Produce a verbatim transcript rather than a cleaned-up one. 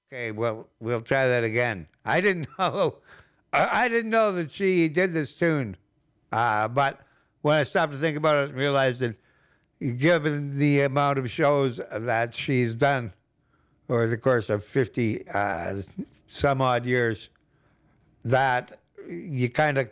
Okay, well, we'll try that again. I didn't know. I I didn't know that she did this tune, uh, but when I stopped to think about it, and realized that, given the amount of shows that she's done over the course of fifty uh, some odd years, that you kind of